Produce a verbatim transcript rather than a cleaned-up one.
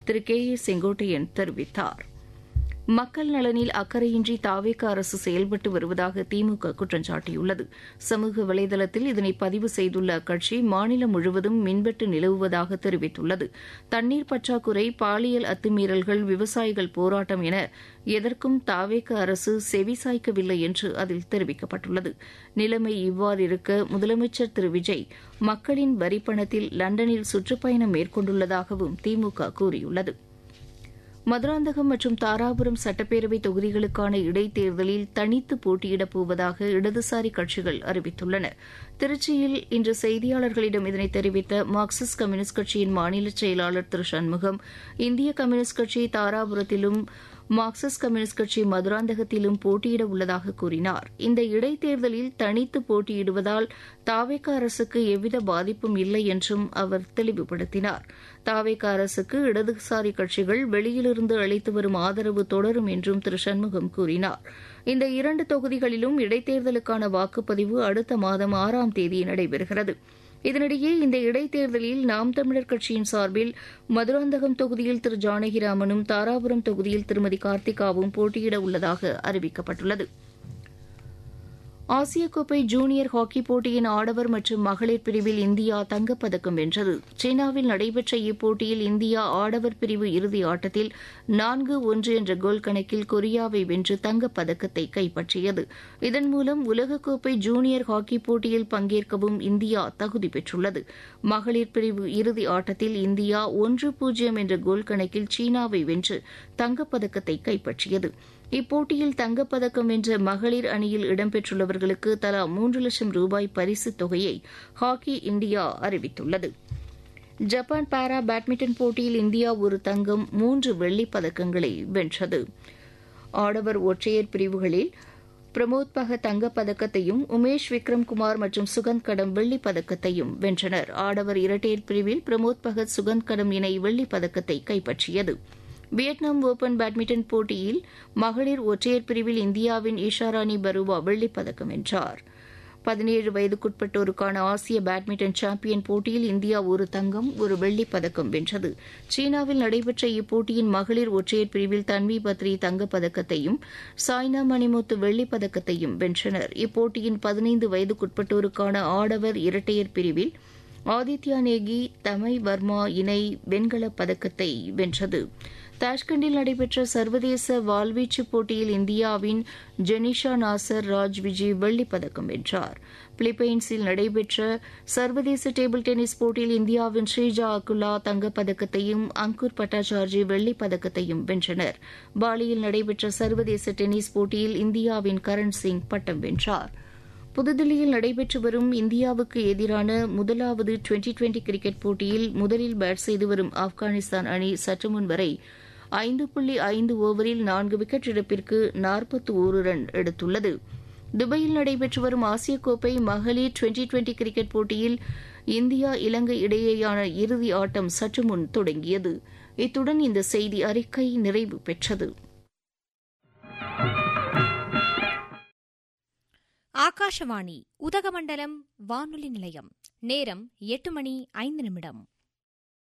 Thiru K A Sengottaiyan தெரிவித்தார். மக்கள் நலனில் அக்கறையின்றி தாவேக அரசு செயல்பட்டு வருவதாக திமுக குற்றம் சாட்டியுள்ளது. சமூக வலைதளத்தில் இதனை பதிவு செய்துள்ள அக்கட்சி மாநிலம் முழுவதும் மின்வெட்டு நிலவுவதாக தெரிவித்துள்ளது. தண்ணீர் பற்றாக்குறை, பாலியல் அத்துமீறல்கள், விவசாயிகள் போராட்டம் என எதற்கும் தாவேக அரசு செவிசாய்க்கவில்லை என்று அதில் தெரிவிக்கப்பட்டுள்ளது. நிலைமை இவ்வாறிருக்க முதலமைச்சர் திரு விஜய் மக்களின் வரிப்பணத்தில் லண்டனில் சுற்றுப்பயணம் மேற்கொண்டுள்ளதாகவும் திமுக கூறியுள்ளது. மதுராந்தகம் மற்றும் தாராபுரம் சட்டப்பேரவை தொகுதிகளுக்கான இடைத்தேர்தலில் தனித்து போட்டியிடப் போவதாக இடதுசாரி கட்சிகள் அறிவித்துள்ளன. திருச்சியில் இன்று செய்தியாளர்களிடம் இதனை தெரிவித்த மார்க்சிஸ்ட் கம்யூனிஸ்ட் கட்சியின் மாநில செயலாளர் திரு சண்முகம், இந்திய கம்யூனிஸ்ட் கட்சி தாராபுரத்திலும் மார்க்சிஸ்ட் கம்யூனிஸ்ட் கட்சி மதுராந்தகத்திலும் போட்டியிட உள்ளதாக கூறினார். இந்த இடைத்தேர்தலில் தனித்து போட்டியிடுவதால் தாவேக அரசுக்கு எவ்வித பாதிப்பும் இல்லை என்றும் அவர் தெளிவுபடுத்தினார். தாவேக அரசுக்கு இடதுசாரி கட்சிகள் வெளியிலிருந்து அளித்து வரும் ஆதரவு தொடரும் என்றும் திரு சண்முகம் கூறினார். இந்த இரண்டு தொகுதிகளிலும் இடைத்தேர்தலுக்கான வாக்குப்பதிவு அடுத்த மாதம் ஆறாம் தேதி நடைபெறுகிறது. இதனிடையே இந்த இடைத்தேர்தலில் நாம் தமிழர் கட்சியின் சார்பில் மதுராந்தகம் தொகுதியில் திரு ஜானகிராமனும், தாராபுரம் தொகுதியில் திருமதி கார்த்திகாவும் போட்டியிட உள்ளதாக அறிவிக்கப்பட்டுள்ளது. ஆசிய கோப்பை ஜூனியர் ஹாக்கி போட்டியின் ஆடவர் மற்றும் மகளிர் பிரிவில் இந்தியா தங்கப்பதக்கம் வென்றது. சீனாவில் நடைபெற்ற இப்போட்டியில் இந்தியா ஆடவர் பிரிவு இறுதி ஆட்டத்தில் நான்கு ஒன்று என்ற கோல் கணக்கில் கொரியாவை வென்று தங்கப்பதக்கத்தை கைப்பற்றியது. இதன் மூலம் உலகக்கோப்பை ஜூனியர் ஹாக்கி போட்டியில் பங்கேற்கவும் இந்தியா தகுதி பெற்றுள்ளது. மகளிர் பிரிவு இறுதி ஆட்டத்தில் இந்தியா ஒன்று பூஜ்ஜியம் என்ற கோல் கணக்கில் சீனாவை வென்று தங்கப்பதக்கத்தை கைப்பற்றியது. இப்போட்டியில் தங்கப்பதக்கம் வென்ற மகளிர் அணியில் இடம்பெற்றுள்ளவர்களுக்கு தலா மூன்று லட்சம் ரூபாய் பரிசுத் தொகையை ஹாக்கி இந்தியா அறிவித்துள்ளது. ஜப்பான் பாரா பேட்மிண்டன் போட்டியில் இந்தியா ஒரு தங்கம், மூன்று வெள்ளிப் பதக்கங்களை வென்றது. ஆடவர் ஒற்றையர் பிரிவுகளில் பிரமோத் பகத் தங்கப்பதக்கத்தையும், உமேஷ் விக்ரம்குமார் மற்றும் சுகந்த் கடம் வெள்ளிப் பதக்கத்தையும் வென்றனர். ஆடவர் இரட்டையர் பிரிவில் பிரமோத் பகத், சுகந்த் கடம் இணை வெள்ளிப் பதக்கத்தை கைப்பற்றியது. வியட்நாம் ஓபன் பேட்மிண்டன் போட்டியில் மகளிர் ஒற்றையர் பிரிவில் இந்தியாவின் ஈஷாராணி பருவா வெள்ளிப் பதக்கம் வென்றார். பதினேழு வயதுக்குட்பட்டோருக்கான ஆசிய பேட்மிண்டன் சாம்பியன் போட்டியில் இந்தியா ஒரு தங்கம், ஒரு வெள்ளிப் பதக்கம் வென்றது. சீனாவில் நடைபெற்ற இப்போட்டியின் மகளிர் ஒற்றையர் பிரிவில் தன்வி பத்ரி தங்கப்பதக்கத்தையும், சாய்னா மணிமுத்து வெள்ளிப் பதக்கத்தையும் வென்றனர். இப்போட்டியின் பதினைந்து வயதுக்குட்பட்டோருக்கான ஆடவர் இரட்டையர் பிரிவில் ஆதித்யா நேகி, தமை வர்மா இணை வெண்கலப் பதக்கத்தை வென்றது. தாஷ்கண்டில் நடைபெற்ற சர்வதேச வாள்வீச்சு போட்டியில் இந்தியாவின் ஜெனிஷா நாசர் ராஜ் விஜய் வெள்ளிப் பதக்கம் வென்றார். பிலிப்பைன்ஸில் நடைபெற்ற சர்வதேச டேபிள் டென்னிஸ் போட்டியில் இந்தியாவின் ஸ்ரீஜா அகுலா தங்கப்பதக்கத்தையும், அங்குர் பட்டாச்சார்ஜி வெள்ளிப் பதக்கத்தையும் வென்றனர். பாலியில் நடைபெற்ற சர்வதேச டென்னிஸ் போட்டியில் இந்தியாவின் கரண் சிங் பட்டம் வென்றார். புதுதில்லியில் நடைபெற்று வரும் இந்தியாவுக்கு எதிரான முதலாவது டுவெண்டி டுவெண்டி கிரிக்கெட் போட்டியில் முதலில் பேட் செய்து வரும் ஆப்கானிஸ்தான் அணி சற்று முன் வரை ஐந்து புள்ளி ஐந்து ஓவரில் நான்கு விக்கெட் இழப்பிற்கு நாற்பத்தி ஒரு ரன் எடுத்துள்ளது. துபாயில் நடைபெற்று வரும் ஆசிய கோப்பை மகளிர் டுவெண்டி டுவெண்டி கிரிக்கெட் போட்டியில் இந்தியா இலங்கை இடையேயான இறுதி ஆட்டம் சற்று முன் தொடங்கியது. இத்துடன் இந்த செய்தி அறிக்கை நிறைவு பெற்றது. ஆகாஷவாணி உதகமண்டலம் வானொலி நிலையம். நேரம் எட்டு மணி ஐந்து நிமிடம்.